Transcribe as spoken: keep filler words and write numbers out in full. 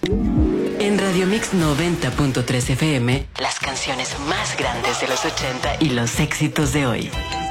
En Radio Mix noventa punto tres F M, las canciones más grandes de los ochenta y los éxitos de hoy.